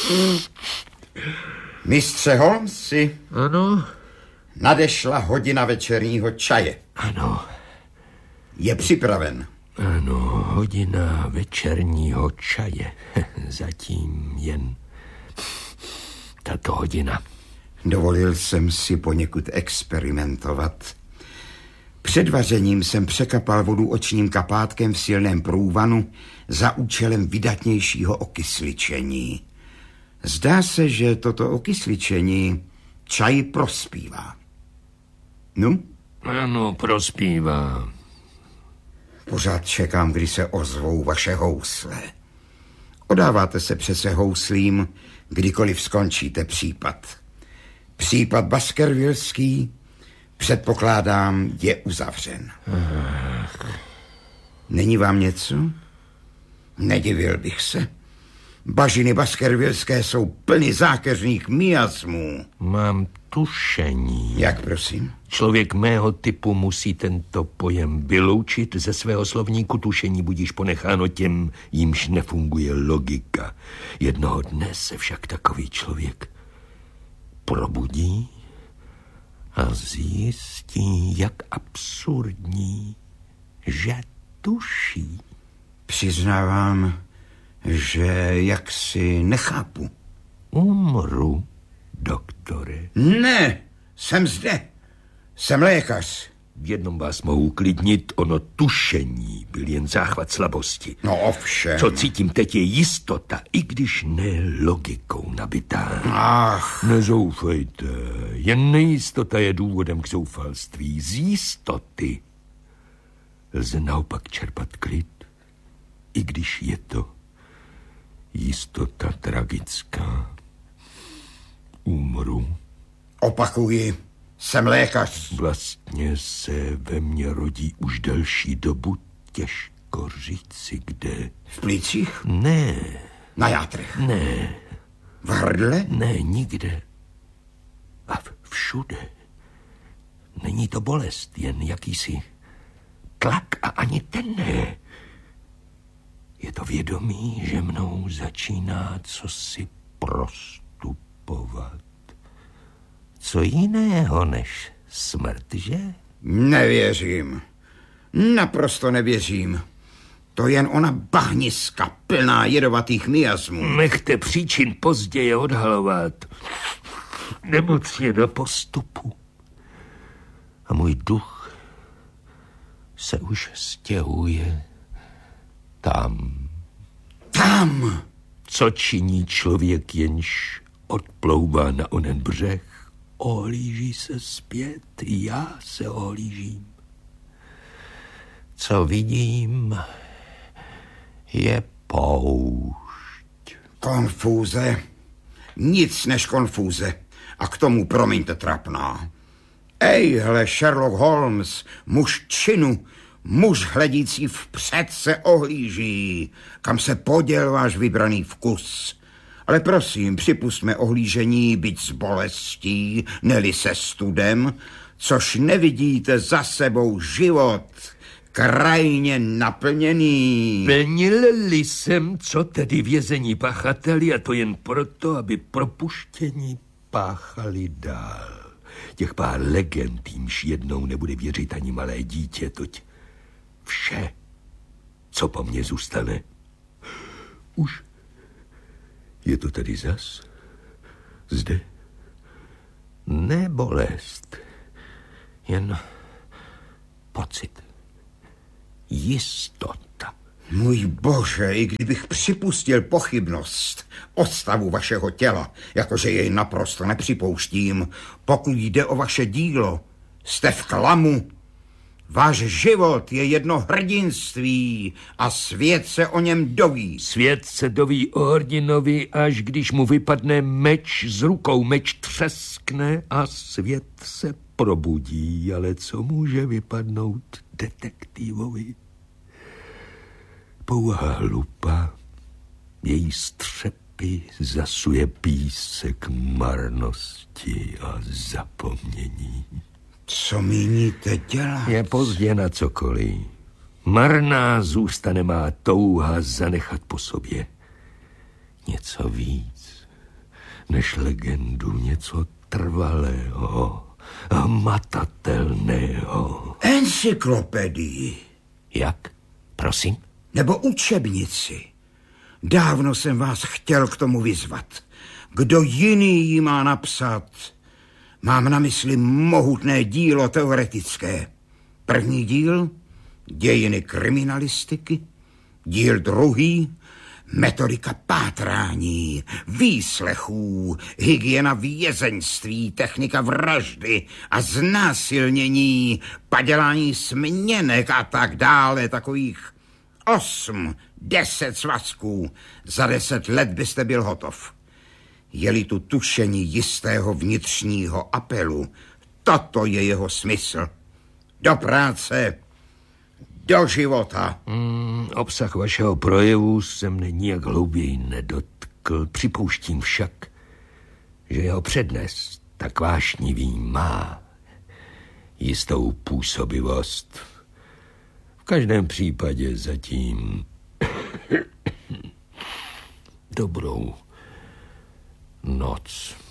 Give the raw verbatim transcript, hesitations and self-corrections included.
Mistře Holmesi. Ano? Nadešla hodina večerního čaje. Ano. Je připraven. Ano, hodina večerního čaje. Zatím jen tato hodina. Dovolil jsem si poněkud experimentovat. Před vařením jsem překapal vodu očním kapátkem v silném průvanu za účelem vydatnějšího okysličení. Zdá se, že toto okysličení čaj prospívá. No? Ano, prospívá. Pořád čekám, kdy se ozvou vaše housle. Odáváte se přece houslím, kdykoliv skončíte případ. Případ Baskervilleský, předpokládám, je uzavřen. Ach. Není vám něco? Nedivil bych se. Bažiny baskervilleské jsou plny zákeřných miasmů. Mám tušení. Jak, prosím? Člověk mého typu musí tento pojem vyloučit ze svého slovníku. Tušení budíž ponecháno těm, jimž nefunguje logika. Jednoho dne se však takový člověk probudí a zjistí, jak absurdní, že tuší. Přiznávám, že jaksi nechápu. Umru, doktore. Ne, jsem zde. Jsem lékař. V jednom vás mohu uklidnit, ono tušení byl jen záchvat slabosti. No ovšem. Co cítím teď je jistota, i když ne logikou nabitá. Ach. Nezoufejte, jen nejistota je důvodem k zoufalství. Z jistoty lze naopak čerpat klid, i když je to jistota tragická. Umru. Opakuji, jsem lékař. Vlastně se ve mně rodí už delší dobu, těžko říci kde. V plících? Ne. Na játrech? Ne. V hrdle? Ne, nikde. A všude. Není to bolest, jen jakýsi tlak a ani ten ne. Je to vědomí, že mnou začíná cosi prostupovat. Co jiného než smrt, že? Nevěřím. Naprosto nevěřím. To jen ona bahniska plná jedovatých miasmů. Nechte příčin později odhalovat. Nemoc je na postupu. A můj duch se už stěhuje tam. Tam! Co činí člověk, jenž odplouvá na onen břeh? Ohlíží se zpět, já se ohlížím. Co vidím, je poušť. Konfúze. Nic než konfúze. A k tomu, promiňte, trapná. Ejhle, Sherlock Holmes, muž činu, muž hledící vpřed se ohlíží, kam se poděl váš vybraný vkus. Ale prosím, připustme ohlížení, byť s bolestí, neli se studem, což nevidíte za sebou život krajně naplněný. Plnil-li jsem, co tedy vězení pachateli, a to jen proto, aby propuštění páchali dál. Těch pár legend, jimž jednou nebude věřit ani malé dítě, toť vše, co po mně zůstane. Už je to tedy zas? Zde? Ne bolest, jen pocit. Jistota. Můj bože, i kdybych připustil pochybnost o stavu vašeho těla, jakože jej naprosto nepřipouštím, pokud jde o vaše dílo, jste v klamu. Váš život je jedno hrdinství a svět se o něm doví. Svět se doví o hrdinovi, až když mu vypadne meč z rukou. Meč třeskne a svět se probudí. Ale co může vypadnout detektivovi? Pouhá lupa, její střepy zasuje písek marnosti a zapomnění. Co míníte dělat? Je pozdě na cokoliv. Marná zůstane má touha zanechat po sobě něco víc. než legendu, něco trvalého, hmatatelného. Encyklopedii. Jak? Prosím? Nebo učebnici. Dávno jsem vás chtěl k tomu vyzvat. Kdo jiný ji má napsat? Mám na mysli mohutné dílo teoretické. První díl, dějiny kriminalistiky. Díl druhý, metodika pátrání, výslechů, hygiena vězeňství, technika vraždy a znásilnění, padělání směnek a tak dále, takových osm, deset svazků. Za deset let byste byl hotov. Je-li tu tušení jistého vnitřního apelu, toto je jeho smysl. Do práce, do života. Hmm, obsah vašeho projevu se mne nijak hlouběji nedotkl. Připouštím však, že jeho přednes tak vášnivý má jistou působivost. V každém případě zatím dobrou noc.